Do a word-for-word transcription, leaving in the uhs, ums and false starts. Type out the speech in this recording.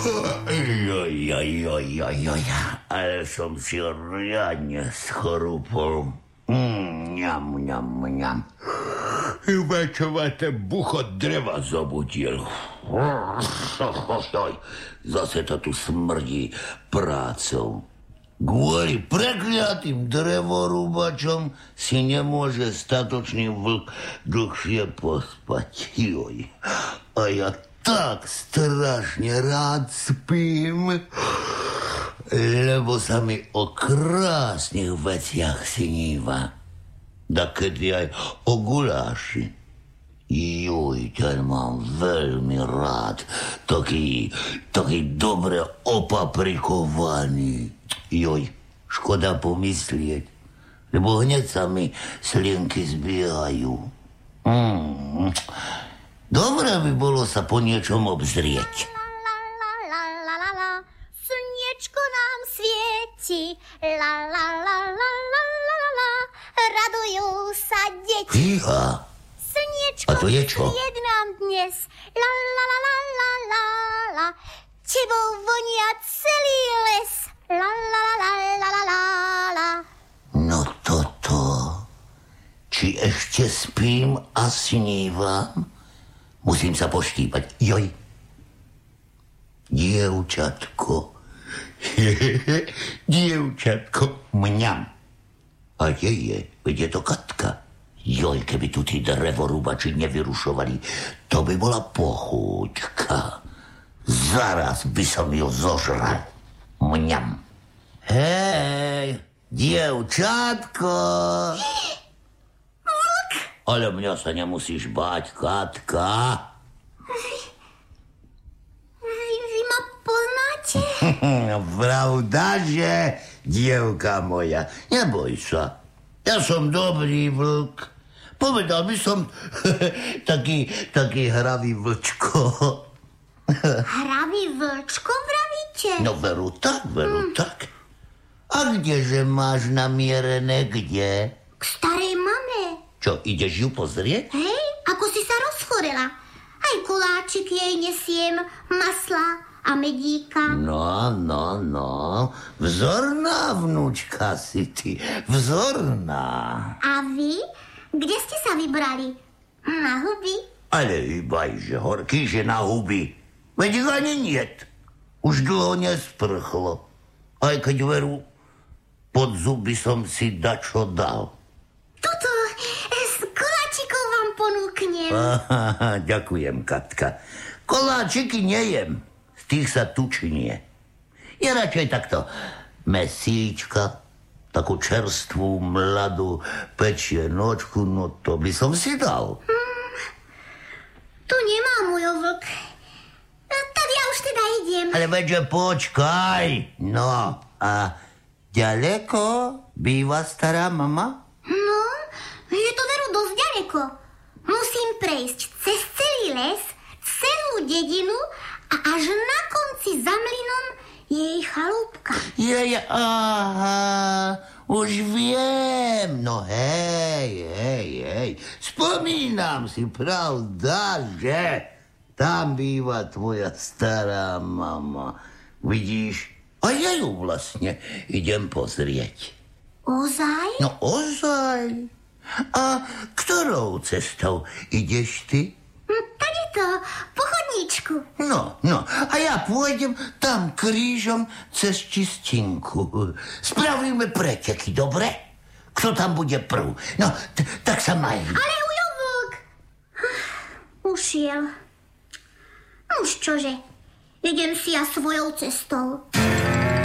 Joj, joj, joj, joj, joj, ale som si riadne schrúpol. Mm, ňam, ňam, ňam. Iba čo ma ten buchot dreva zobudil. Zase to tu smrdí prácou. Kvôli prekliatým drevorúbačom si nemôže statočný vlk dlhšie pospať. Joj. A ja tak strašne rád spím, lebo sa mi o krásnych veciach sníva. Dakedy aj o guláši. Juj, ten mám veľmi rád. Taký, taký dobre opaprikovaný. Joj, škoda pomyslieť, lebo hneď sa mi slienky zbiehajú. Mm. Dobre by bolo sa po niečom obzrieť. La, la, la, la, la, la, la. Slniečko nám svieti. La, la, la, la, la, la, la. Radujú sa deti. Fíha. Slniečko A to je čo? sviet nám dnes. La, la, la, la, la, la, la. Tebou vonia celý les. La, la, la, la, la, la, la. No toto. Či ešte spím a snívam? Musím sa poštípať. Joj. Dievčatko. Dievčatko. Mňam. A kde je? Veď je to Katka. Joj, keby tu tí drevorúbači nevyrušovali, to by bola pochúťka. Zaraz by som ju zožral. Mňam. Hej, dievčatko. Ale mňa sa nemusíš báť, Katka. Vy, vy ma poznáte? Pravda, že, dievka moja, neboj sa. Ja som dobrý vlk. Povedal by som taký, taký hravý vlčko. Hravý vlčko vravíte? No veru tak, veru hm. tak. A kdeže máš namierené, kde? K starej mame. Čo, ideš ju pozrieť? Hej, ako si sa rozchorela. Aj koláčik jej nesiem, masla a medíka. No, no, no. Vzorná vnúčka si ty. Vzorná. A vy? Kde ste sa vybrali? Na huby? Ale vybaj, že horký, že na huby. Veď ani niet. Už dlho nesprchlo. Aj keď veru, pod zuby som si dačo dal. Tuto, s koláčikou vám ponúknem. Aha, ďakujem, Katka. Koláčiky nejem. Z tých sa tučinie. Je radšej takto mesíčka, takú čerstvú, mladú pečienočku, no to by som si dal. Hmm, tu nemá môj vlk. Tak ja už teda idem. Ale veďže počkaj. No, a ďaleko býva stará mama? No, je to veru dosť ďaleko. Musím prejsť cez celý les, celú dedinu a až na konci za mlynom je jej chalúbka. Jej, aha, už viem. No hej, hej, hej. Spomínam si, pravda, že tam býva tvoja stará mama. Vidíš? A ja ju vlastne idem pozrieť. Ozaj? No ozaj. A ktorou cestou ideš ty? Hm, tady to, po chodníčku. No, no, a ja pôjdem tam krížom cez čistinku. Spravíme preteky, dobre? Kto tam bude prv? No, t- tak sa maj. Ale ujo vlk. Ušiel. Už čože, idem si ja svojou cestou.